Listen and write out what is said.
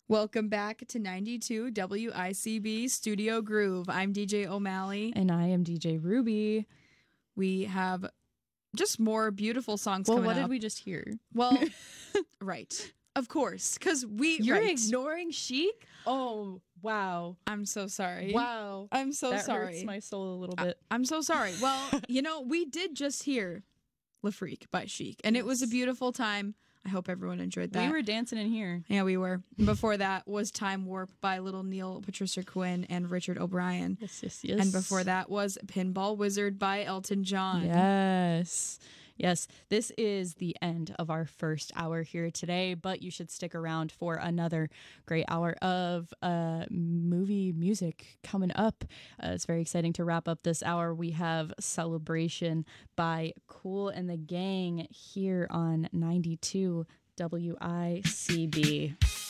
Welcome back to 92 WICB Studio Groove. I'm DJ O'Malley. And I am DJ Ruby. We have just more beautiful songs Well, coming what up. did we just hear? Well, right. Of course, because You're right. ignoring Chic? Oh, wow. I'm so sorry. Wow. I'm so that sorry. Hurts my soul a little bit. I'm so sorry. Well, we did just hear Le Freak by Chic, and it was a beautiful time. I hope everyone enjoyed that. We were dancing in here. Yeah, we were. Before that was Time Warp by Little Neil, Patricia Quinn, and Richard O'Brien. Yes. And before that was Pinball Wizard by Elton John. Yes, this is the end of our first hour here today, but you should stick around for another great hour of movie music coming up. It's very exciting to wrap up this hour. We have Celebration by Kool and the Gang here on 92 WICB.